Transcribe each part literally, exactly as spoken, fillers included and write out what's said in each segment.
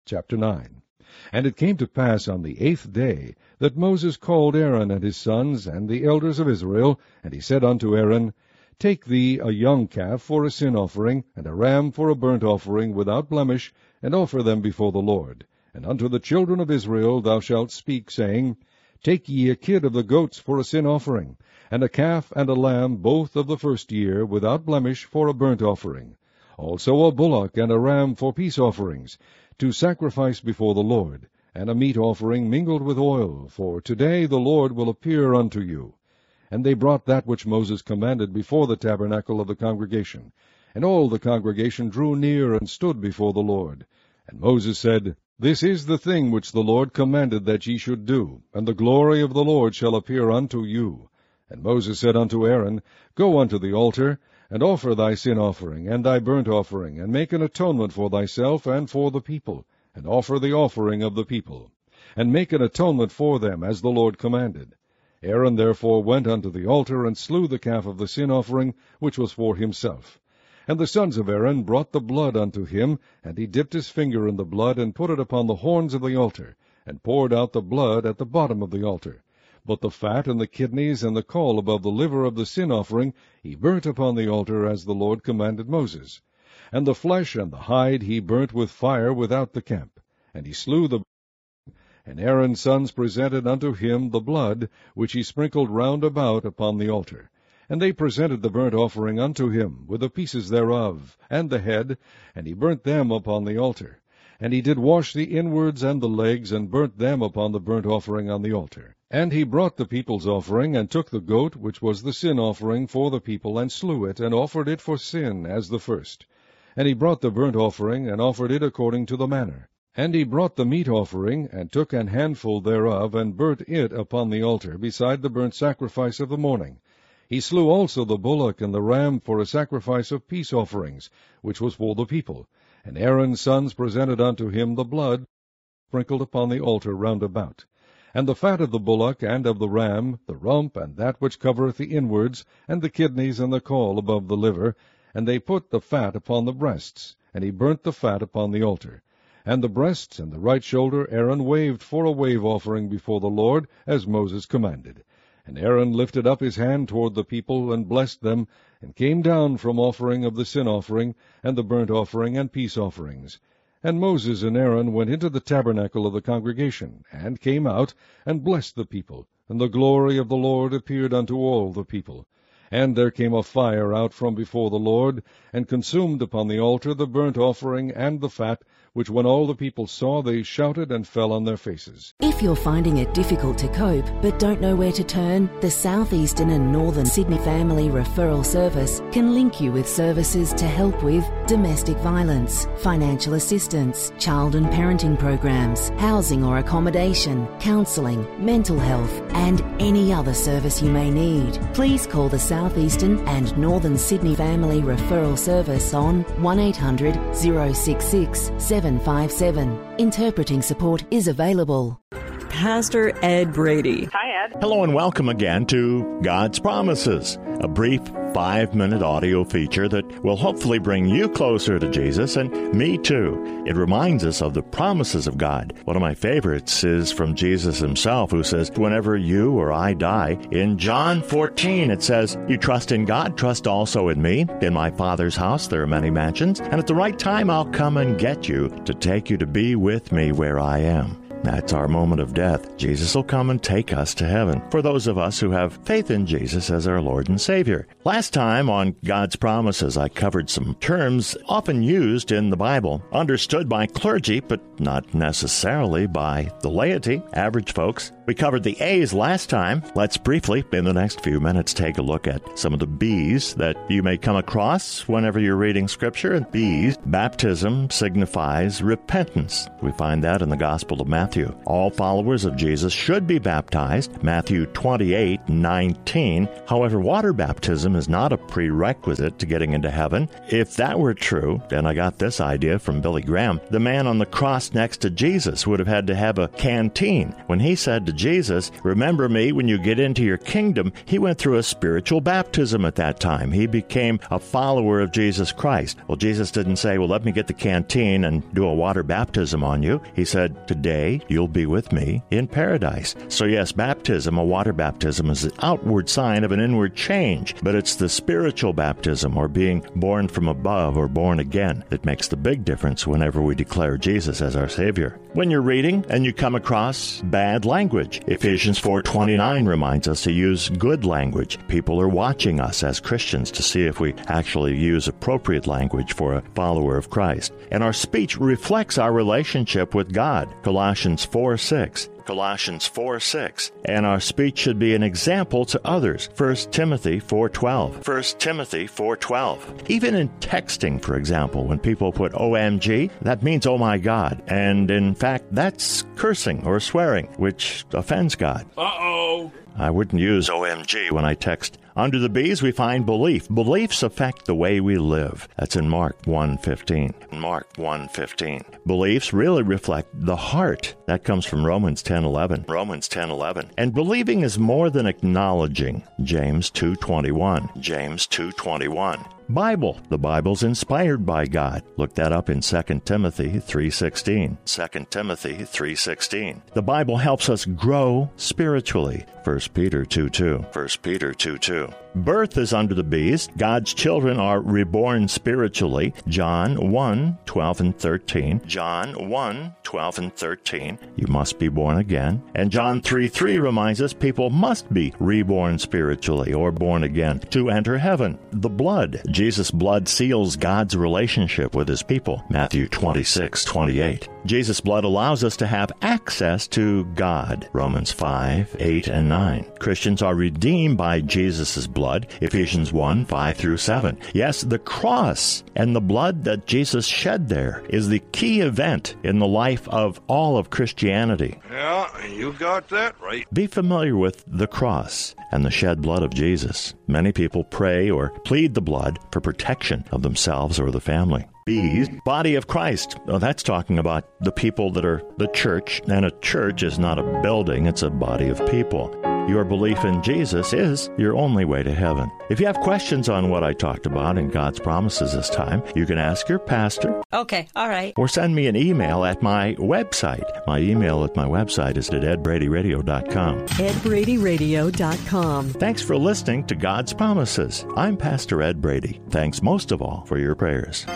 Chapter nine. And it came to pass on the eighth day that Moses called Aaron and his sons and the elders of Israel, and he said unto Aaron, Take thee a young calf for a sin offering, and a ram for a burnt offering without blemish, and offer them before the Lord. And unto the children of Israel thou shalt speak, saying, Take ye a kid of the goats for a sin offering, and a calf and a lamb both of the first year, without blemish, for a burnt offering. Also a bullock and a ram for peace offerings, to sacrifice before the Lord, and a meat offering mingled with oil, for today the Lord will appear unto you. And they brought that which Moses commanded before the tabernacle of the congregation. And all the congregation drew near and stood before the Lord. And Moses said, This is the thing which the Lord commanded that ye should do, and the glory of the Lord shall appear unto you. And Moses said unto Aaron, Go unto the altar, and offer thy sin offering, and thy burnt offering, and make an atonement for thyself and for the people, and offer the offering of the people, and make an atonement for them, as the Lord commanded. Aaron therefore went unto the altar, and slew the calf of the sin offering, which was for himself. And the sons of Aaron brought the blood unto him, and he dipped his finger in the blood, and put it upon the horns of the altar, and poured out the blood at the bottom of the altar. But the fat and the kidneys and the caul above the liver of the sin offering he burnt upon the altar, as the Lord commanded Moses. And the flesh and the hide he burnt with fire without the camp. And he slew the And Aaron's sons presented unto him the blood, which he sprinkled round about upon the altar. And they presented the burnt offering unto him, with the pieces thereof, and the head, and he burnt them upon the altar. And he did wash the inwards and the legs, and burnt them upon the burnt offering on the altar. And he brought the people's offering, and took the goat, which was the sin offering for the people, and slew it, and offered it for sin, as the first. And he brought the burnt offering, and offered it according to the manner. And he brought the meat offering, and took an handful thereof, and burnt it upon the altar, beside the burnt sacrifice of the morning. He slew also the bullock and the ram for a sacrifice of peace offerings, which was for the people. And Aaron's sons presented unto him the blood, sprinkled upon the altar round about. And the fat of the bullock and of the ram, the rump, and that which covereth the inwards, and the kidneys and the caul above the liver, and they put the fat upon the breasts, and he burnt the fat upon the altar. And the breasts and the right shoulder Aaron waved for a wave offering before the Lord, as Moses commanded. And Aaron lifted up his hand toward the people, and blessed them, and came down from offering of the sin offering, and the burnt offering, and peace offerings. And Moses and Aaron went into the tabernacle of the congregation, and came out, and blessed the people. And the glory of the Lord appeared unto all the people. And there came a fire out from before the Lord, and consumed upon the altar the burnt offering and the fat, which when all the people saw, they shouted and fell on their faces. If you're finding it difficult to cope but don't know where to turn, the Southeastern and Northern Sydney Family Referral Service can link you with services to help with domestic violence, financial assistance, child and parenting programs, housing or accommodation, counselling, mental health, and any other service you may need. Please call the Southeastern and Northern Sydney Family Referral Service on one eight hundred, oh six six, seven five seven. Interpreting support is available. Pastor Ed Brady. Hi, Ed. Hello and welcome again to God's Promises, a brief five-minute audio feature that will hopefully bring you closer to Jesus and me too. It reminds us of the promises of God. One of my favorites is from Jesus himself, who says, whenever you or I die, in John fourteen it says, you trust in God, trust also in me. In my Father's house there are many mansions, and at the right time I'll come and get you to take you to be with me where I am. That's our moment of death. Jesus will come and take us to heaven, for those of us who have faith in Jesus as our Lord and Savior. Last time on God's Promises, I covered some terms often used in the Bible, understood by clergy, but not necessarily by the laity, average folks. We covered the A's last time. Let's briefly, in the next few minutes, take a look at some of the B's that you may come across whenever you're reading Scripture. And B's, baptism signifies repentance. We find that in the Gospel of Matthew. Matthew. All followers of Jesus should be baptized, Matthew twenty-eight nineteen. However, water baptism is not a prerequisite to getting into heaven. If that were true, and I got this idea from Billy Graham, the man on the cross next to Jesus would have had to have a canteen. When he said to Jesus, "Remember me when you get into your kingdom," he went through a spiritual baptism at that time. He became a follower of Jesus Christ. Well, Jesus didn't say, "Well, let me get the canteen and do a water baptism on you." He said, "Today you'll be with me in paradise." So yes, baptism, a water baptism, is an outward sign of an inward change, but it's the spiritual baptism, or being born from above or born again, that makes the big difference whenever we declare Jesus as our Savior. When you're reading and you come across bad language, Ephesians four twenty-nine reminds us to use good language. People are watching us as Christians to see if we actually use appropriate language for a follower of Christ. And our speech reflects our relationship with God. Colossians four six. Colossians four six. And our speech should be an example to others. First Timothy four twelve. First Timothy four twelve. Even in texting, for example, when people put O M G, that means oh my God. And in fact, that's cursing or swearing, which offends God. Uh-oh. I wouldn't use O M G when I text. Under the B's, we find belief. Beliefs affect the way we live. That's in Mark one fifteen. Mark one fifteen. Beliefs really reflect the heart. That comes from Romans ten eleven. Romans ten eleven. And believing is more than acknowledging. James two twenty-one. James two twenty-one. Bible. The Bible's inspired by God. Look that up in Second Timothy three sixteen. Second Timothy three sixteen. The Bible helps us grow spiritually. First Peter two two. First Peter two two. Birth is under the B's. God's children are reborn spiritually. John one twelve and thirteen. John one twelve and thirteen. You must be born again. And John three three reminds us people must be reborn spiritually or born again to enter heaven. The blood. Jesus' blood seals God's relationship with his people. Matthew twenty-six twenty-eight. Jesus' blood allows us to have access to God. Romans five eight and nine. Christians are redeemed by Jesus' blood. Ephesians one five through seven. Yes, the cross and the blood that Jesus shed there is the key event in the life of all of Christianity. Yeah, you got that right. Be familiar with the cross and the shed blood of Jesus. Many people pray or plead the blood for protection of themselves or the family. B's, body of Christ. Oh, that's talking about the people that are the church, and a church is not a building, it's a body of people. Your belief in Jesus is your only way to heaven. If you have questions on what I talked about in God's promises this time, you can ask your pastor. Okay, all right. Or send me an email at my website. My email at my website is at ed brady radio dot com. ed brady radio dot com. Thanks for listening to God's Promises. I'm Pastor Ed Brady. Thanks most of all for your prayers.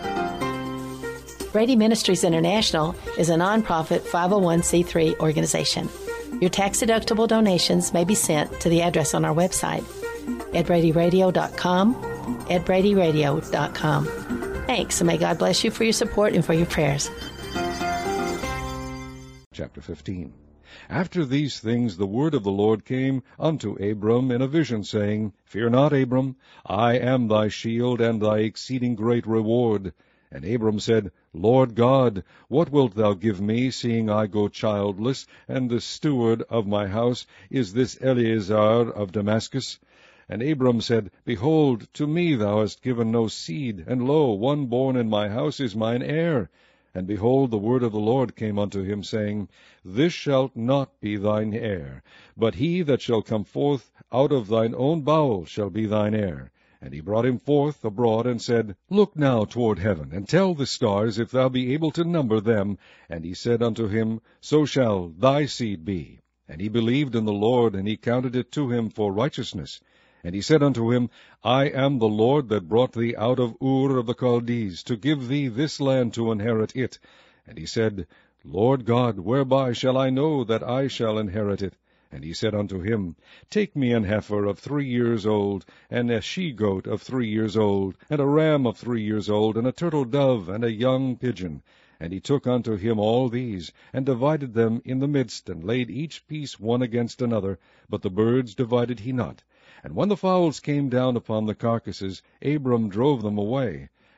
Brady Ministries International is a nonprofit five oh one c three organization. Your tax-deductible donations may be sent to the address on our website, ed brady radio dot com, ed brady radio dot com. Thanks, and may God bless you for your support and for your prayers. Chapter fifteen. After these things the word of the Lord came unto Abram in a vision, saying, Fear not, Abram, I am thy shield and thy exceeding great reward. And Abram said, Lord God, what wilt thou give me, seeing I go childless, and the steward of my house is this Eleazar of Damascus? And Abram said, Behold, to me thou hast given no seed, and lo, one born in my house is mine heir. And behold, the word of the Lord came unto him, saying, This shall not be thine heir, but he that shall come forth out of thine own bowels shall be thine heir. And he brought him forth abroad, and said, Look now toward heaven, and tell the stars, if thou be able to number them. And he said unto him, So shall thy seed be. And he believed in the Lord, and he counted it to him for righteousness. And he said unto him, I am the Lord that brought thee out of Ur of the Chaldees, to give thee this land to inherit it. And he said, Lord God, whereby shall I know that I shall inherit it? And he said unto him, Take me an heifer of three years old, and a she-goat of three years old, and a ram of three years old, and a turtle-dove, and a young pigeon. And he took unto him all these, and divided them in the midst, and laid each piece one against another, but the birds divided he not. And when the fowls came down upon the carcasses, Abram drove them away.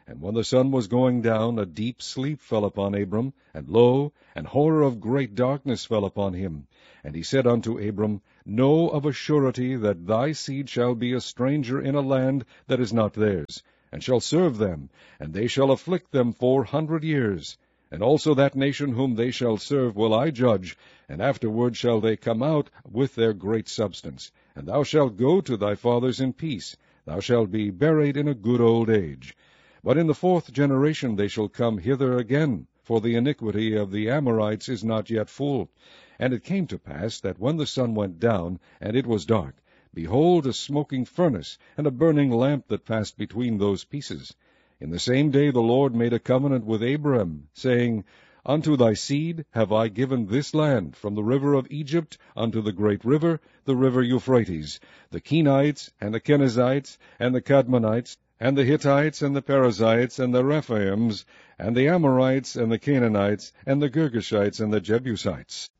And when the sun was going down, a deep sleep fell upon Abram, and lo, an horror of great darkness fell upon him. And he said unto Abram, Know of a surety that thy seed shall be a stranger in a land that is not theirs, and shall serve them, and they shall afflict them four hundred years. And also that nation whom they shall serve will I judge, and afterward shall they come out with their great substance. And thou shalt go to thy fathers in peace. Thou shalt be buried in a good old age. But in the fourth generation they shall come hither again, for the iniquity of the Amorites is not yet full. And it came to pass that when the sun went down, and it was dark, behold, a smoking furnace, and a burning lamp that passed between those pieces. In the same day the Lord made a covenant with Abram, saying, Unto thy seed have I given this land, from the river of Egypt unto the great river, the river Euphrates, the Kenites, and the Kenizzites, and the Kadmonites, and the Hittites, and the Perizzites, and the Rephaims, and the Amorites, and the Canaanites, and the Girgashites, and the Jebusites.